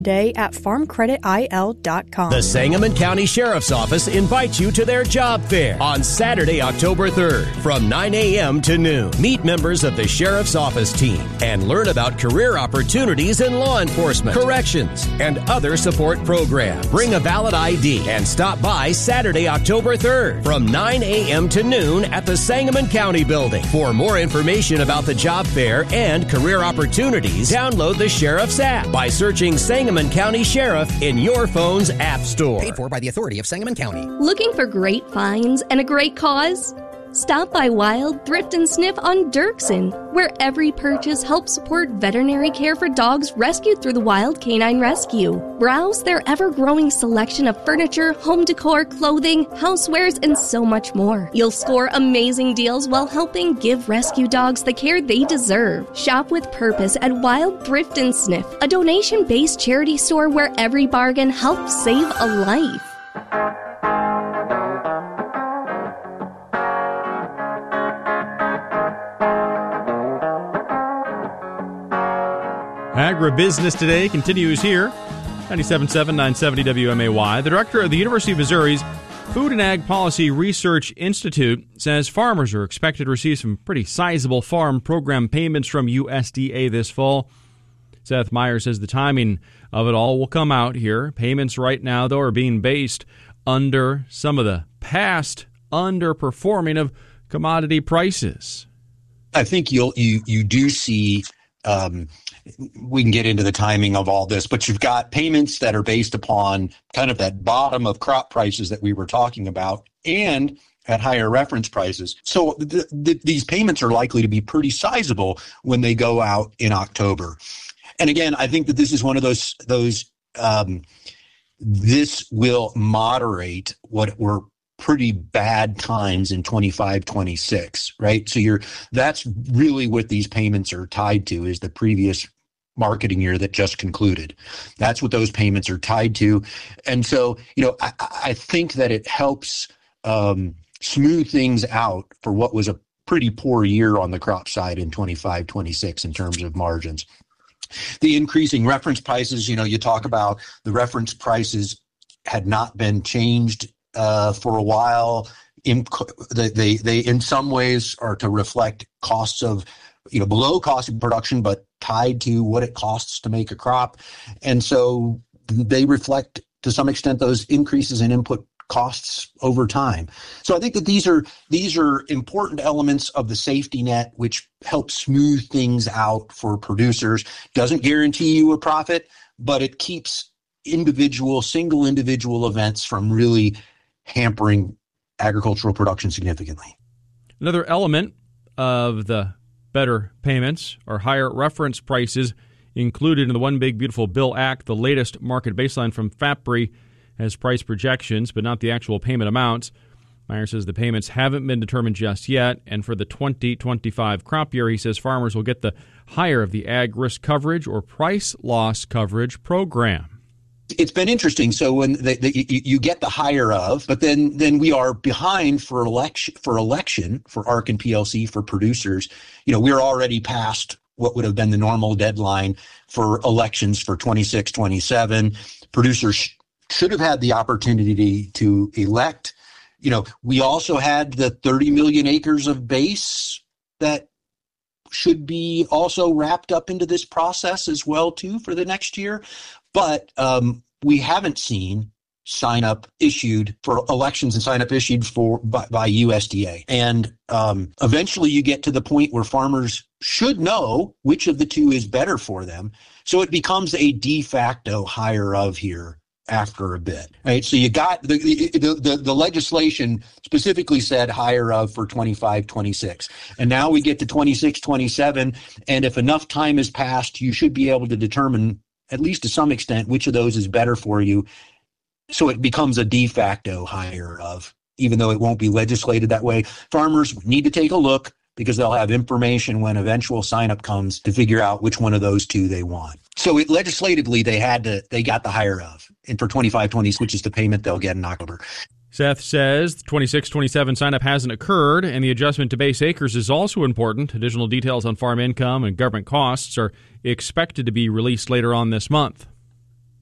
Day at farmcreditil.com. The Sangamon County Sheriff's Office invites you to their job fair on Saturday, October 3rd from 9 a.m. to noon. Meet members of the Sheriff's Office team and learn about career opportunities in law enforcement, corrections, and other support programs. Bring a valid ID and stop by Saturday, October 3rd from 9 a.m. to noon at the Sangamon County Building. For more information about the job fair and career opportunities, download the Sheriff's app by searching Sangamon County Sheriff in your phone's app store. Paid for by the authority of Sangamon County. Looking for great finds and a great cause? Stop by Wild Thrift and Sniff on Dirksen, where every purchase helps support veterinary care for dogs rescued through the Wild Canine Rescue. Browse their ever-growing selection of furniture, home decor, clothing, housewares, and so much more. You'll score amazing deals while helping give rescue dogs the care they deserve. Shop with purpose at Wild Thrift and Sniff, a donation-based charity store where every bargain helps save a life. Agribusiness Today continues here. 97.7, 970 WMAY. The director of the University of Missouri's Food and Ag Policy Research Institute says farmers are expected to receive some pretty sizable farm program payments from USDA this fall. Seth Meyer says the timing of it all will come out here. Payments right now, though, are being based under some of the past underperforming of commodity prices. I think you do see we can get into the timing of all this, but you've got payments that are based upon kind of that bottom of crop prices that we were talking about and at higher reference prices. So these payments are likely to be pretty sizable when they go out in October. And again, I think that this is one of those this will moderate what were pretty bad times in 25, 26, right? So that's really what these payments are tied to, is the previous marketing year that just concluded. That's what those payments are tied to. And so, I think that it helps smooth things out for what was a pretty poor year on the crop side in 25, 26 in terms of margins. The increasing reference prices, you talk about the reference prices had not been changed for a while. They in some ways are to reflect costs of, below cost of production, but tied to what it costs to make a crop. And so they reflect to some extent those increases in input costs over time. So I think that these are important elements of the safety net, which help smooth things out for producers. Doesn't guarantee you a profit, but it keeps single individual events from really hampering agricultural production significantly. Another element of the better payments are higher reference prices included in the One Big Beautiful Bill Act. The latest market baseline from FAPRI has price projections, but not the actual payment amounts. Meyer says the payments haven't been determined just yet, and for the 2025 crop year, he says farmers will get the higher of the Ag Risk Coverage or Price Loss Coverage program. It's been interesting. So when you get the higher of, but then we are behind for election for ARC and PLC for producers. We're already past what would have been the normal deadline for elections for 26, 27. Producers should have had the opportunity to elect. We also had the 30 million acres of base that should be also wrapped up into this process as well, too, for the next year. But we haven't seen sign-up issued for elections and sign-up issued by USDA. And eventually you get to the point where farmers should know which of the two is better for them. So it becomes a de facto higher of here after a bit, right? So you got the legislation specifically said higher of for 25, 26. And now we get to 26, 27. And if enough time has passed, you should be able to determine, at least to some extent, which of those is better for you. So it becomes a de facto higher of, even though it won't be legislated that way. Farmers need to take a look because they'll have information when eventual sign-up comes to figure out which one of those two they want. So legislatively, they got the higher of, and for 25-20, which is the payment they'll get in October. Seth says the 26-27 sign-up hasn't occurred, and the adjustment to base acres is also important. Additional details on farm income and government costs are expected to be released later on this month.